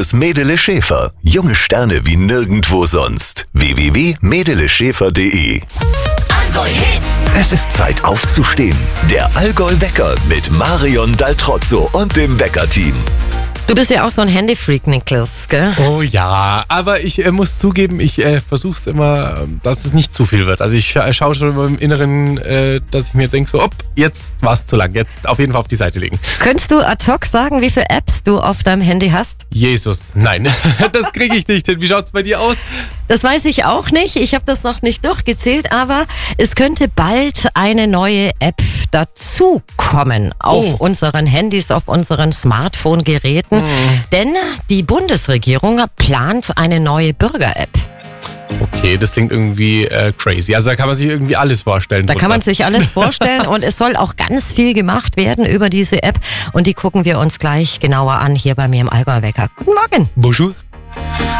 des Mädele Schäfer. Junge Sterne wie nirgendwo sonst. www.medeleschäfer.de. Allgäu Hit. Es ist Zeit aufzustehen. Der Allgäu Wecker mit Marion Daltrozzo und dem Wecker-Team. Du bist ja auch so ein Handyfreak, Niklas, gell? Oh ja, aber ich muss zugeben, ich versuche es immer, dass es nicht zu viel wird. Also ich schaue schon immer im Inneren, dass ich mir denke, so, jetzt war es zu lang, jetzt auf jeden Fall auf die Seite legen. Könntest du ad hoc sagen, wie viele Apps du auf deinem Handy hast? Jesus, nein, das kriege ich nicht hin. Wie schaut's bei dir aus? Das weiß ich auch nicht. Ich habe das noch nicht durchgezählt, aber es könnte bald eine neue App dazukommen auf unseren Handys, auf unseren Smartphone-Geräten. Denn die Bundesregierung plant eine neue Bürger-App. Okay, das klingt irgendwie crazy. Also da kann man sich irgendwie alles vorstellen. Da kann man sich alles vorstellen und es soll auch ganz viel gemacht werden über diese App und die gucken wir uns gleich genauer an hier bei mir im Allgäu Wecker. Guten Morgen. Bonjour.